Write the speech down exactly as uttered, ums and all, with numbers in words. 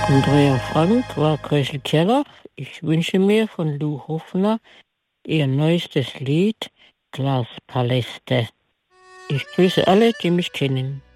Andrea Frank war Kreisel Keller. Ich wünsche mir von Lou Hofner ihr neuestes Lied Glaspaläste. Ich grüße alle, die mich kennen.